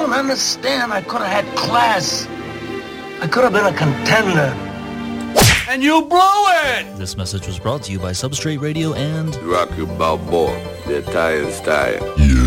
don't understand. I could have had class. I could have been a contender. And you blew it! This message was brought to you by Substrate Radio and Rocky Balboa, the Italian style. Yeah.